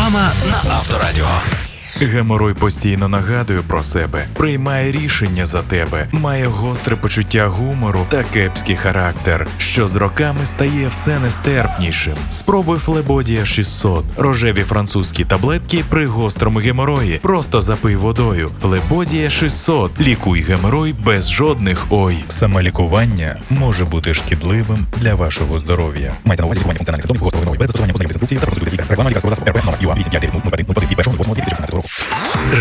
Реклама на Авторадіо. Геморой постійно нагадує про себе, приймає рішення за тебе, має гостре почуття гумору та кепський характер, що з роками стає все нестерпнішим. Спробуй Флебодія 600. Рожеві французькі таблетки при гострому геморої. Просто запий водою. Флебодія 600. Лікуй геморой без жодних «ой». Самолікування може бути шкідливим для вашого здоров'я. Мається на увазі лікування функціональних симптомів гострого геморою без застосування позначених інструкції та процедури з лікаря. Реклама лікарського засобу РП номер ЮА 859 001 08 8 року.